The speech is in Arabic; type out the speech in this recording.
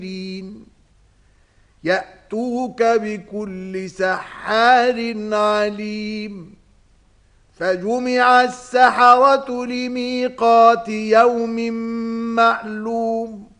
يأتوك بكل سحار عليم. فجمع السحرة لميقات يوم معلوم